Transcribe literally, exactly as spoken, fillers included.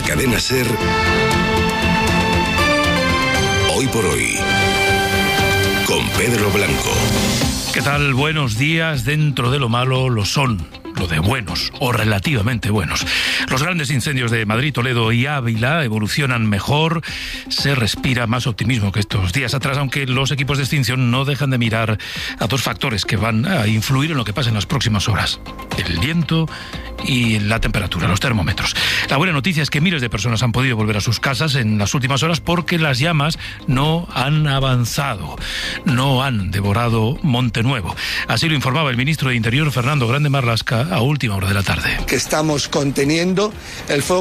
la cadena SER, Hoy por Hoy, con Pedro Blanco. ¿Qué tal? Buenos días. Dentro de lo malo lo son, lo de buenos, o relativamente buenos. Los grandes incendios de Madrid, Toledo y Ávila evolucionan mejor. Se respira más optimismo que estos días atrás, aunque los equipos de extinción no dejan de mirar a dos factores que van a influir en lo que pasa en las próximas horas: el viento y la temperatura, los termómetros. La buena noticia es que miles de personas han podido volver a sus casas en las últimas horas porque las llamas no han avanzado, no han devorado Monte Nuevo. Así lo informaba el ministro de Interior, Fernando Grande Marlaska, a última hora de la tarde. Que estamos conteniendo el fuego